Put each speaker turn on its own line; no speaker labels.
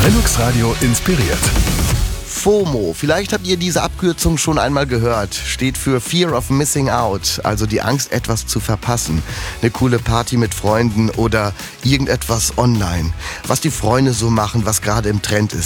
Lennox Radio inspiriert.
FOMO, vielleicht habt ihr diese Abkürzung schon einmal gehört, steht für Fear of Missing Out, also die Angst, etwas zu verpassen. Eine coole Party mit Freunden oder irgendetwas online. Was die Freunde so machen, was gerade im Trend ist.